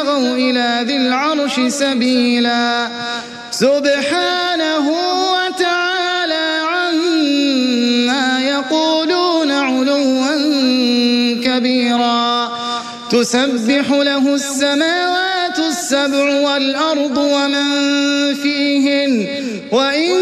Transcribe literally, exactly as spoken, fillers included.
ابتغوا إلى ذي العرش سبيلا سبحانه وتعالى عما يقولون علوا كبيرا تسبح له السماوات السبع والأرض ومن فيهن وإن